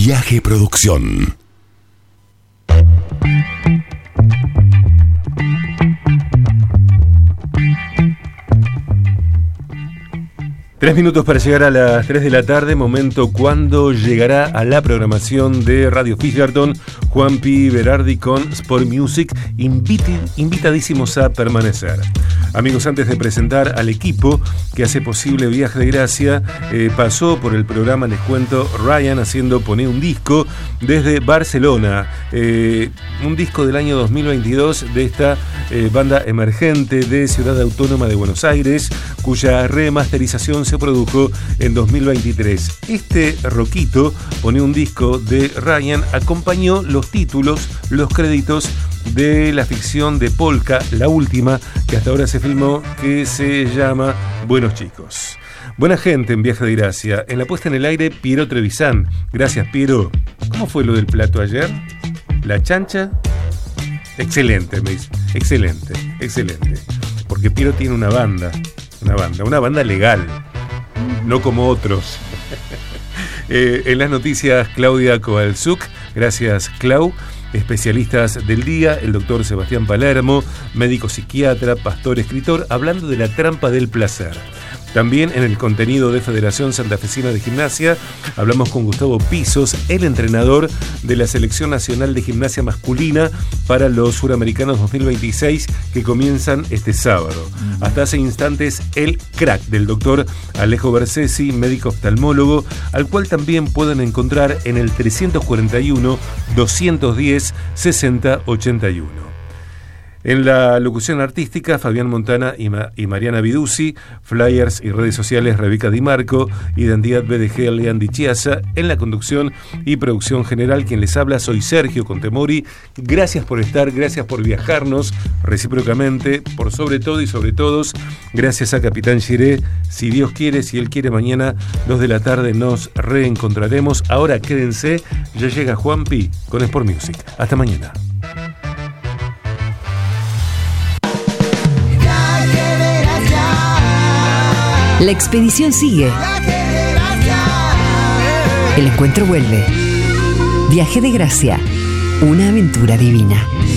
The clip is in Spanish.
Viaje Producción. Tres minutos para llegar a las 3 de la tarde, momento cuando llegará a la programación de Radio Fischerton Juanpi Berardi con Sport Music, invitadísimos a permanecer. Amigos, antes de presentar al equipo que hace posible Viaje de Gracia, pasó por el programa, les cuento, Ryan haciendo Poné un disco desde Barcelona, un disco del año 2022 de esta banda emergente de Ciudad Autónoma de Buenos Aires, cuya remasterización se produjo en 2023. Este roquito, Poné un disco de Ryan, acompañó los títulos, los créditos de la ficción de Polka, la última, que hasta ahora se filmó, que se llama Buenos Chicos. Buena gente en Viaje de Gracia. En la puesta en el aire, Piero Trevisan. Gracias, Piero. ¿Cómo fue lo del plato ayer? ¿La chancha? Excelente, me dice. Excelente, excelente. Porque Piero tiene una banda legal, no como otros. En las noticias, Claudia Kowalczuk. Gracias, Clau. Especialistas del día, el doctor Sebastián Palermo, médico psiquiatra, pastor, escritor, hablando de la trampa del placer. También en el contenido de Federación Santafesina de Gimnasia hablamos con Gustavo Pisos, el entrenador de la Selección Nacional de Gimnasia Masculina para los Suramericanos 2026 que comienzan este sábado. Hasta hace instantes el crack del doctor Alejo Bersesi, médico oftalmólogo, al cual también pueden encontrar en el 341-210-6081. En la locución artística, Fabián Montana y Mariana Viduzzi. Flyers y redes sociales, Rebeca Di Marco. Identidad BDG, Lean Di Chiasa. En la conducción y producción general, quien les habla, soy Sergio Contemori. Gracias por estar, gracias por viajarnos recíprocamente, por sobre todo y sobre todos, gracias a Capitán Giré. Si Dios quiere, si Él quiere, mañana 2 de la tarde nos reencontraremos. Ahora quédense, ya llega Juanpi con Sport Music. Hasta mañana. La expedición sigue. El encuentro vuelve. Viaje de Gracia, una aventura divina.